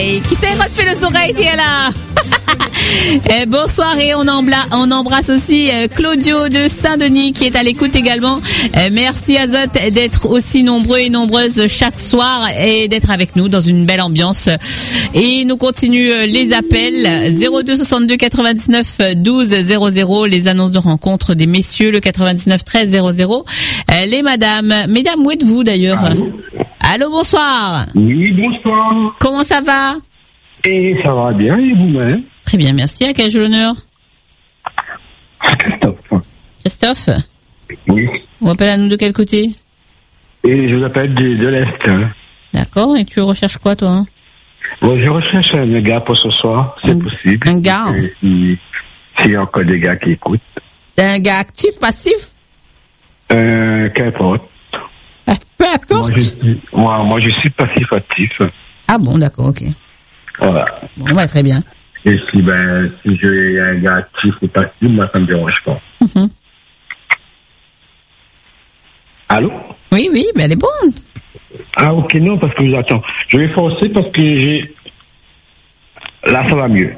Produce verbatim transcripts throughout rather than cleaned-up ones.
Et qui s'est refait les oreilles, t'es là. Et bonsoir et on, embla, on embrasse aussi euh, Claudio de Saint-Denis qui est à l'écoute également. Euh, merci Azot d'être aussi nombreux et nombreuses chaque soir et d'être avec nous dans une belle ambiance. Et nous continuons euh, les appels zéro deux soixante-deux quatre-vingt-dix-neuf douze zéro zéro, les annonces de rencontre des messieurs le quatre-vingt-dix-neuf treize zéro zéro, euh, les madames. Mesdames, où êtes-vous d'ailleurs? Allô, Allô, bonsoir. Oui, bonsoir. Comment ça va? Et ça va bien, et vous-même? Très bien, merci. À quel l'honneur? Christophe. Christophe? Oui. On appelle à nous de quel côté? Et je vous appelle de, de l'Est. Hein. D'accord, et tu recherches quoi, toi hein? Bon, je recherche un gars pour ce soir, c'est un, possible. Un gars hein? S'il si y a encore des gars qui écoutent. Un gars actif, passif? Euh, qu'importe. Ah, peu importe. Moi, je suis, moi, moi, je suis passif-actif. Ah bon, d'accord, ok. Voilà. Bon, bah, très bien. Et si, ben, si j'ai un gars actif ou passif, moi, ça me dérange pas. Mm-hmm. Allô? Oui, oui, ben, elle est bonne. Ah, ok, non, parce que j'attends. Je vais forcer parce que j'ai... Là, ça va mieux.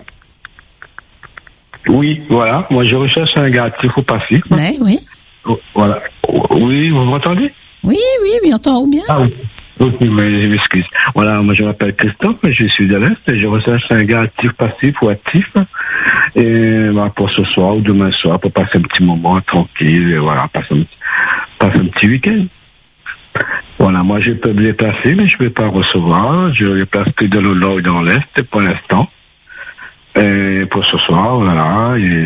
Oui, voilà. Moi, je recherche un gars actif ou passif. Ouais, oui. Oh, voilà. Oui, vous m'entendez? Oui, oui, oui, entend bien. Ah oui. Ok, mais je m'excuse. Voilà, moi, je m'appelle Christophe, je suis de l'Est et je recherche un gars actif, passif ou actif. Et bah, pour ce soir ou demain soir, pour passer un petit moment tranquille et voilà, passer un petit, passer un petit week-end. Voilà, moi, je peux me déplacer, mais je ne peux pas recevoir. Je ne déplace que dans le nord et dans l'Est pour l'instant. Et pour ce soir, voilà. Et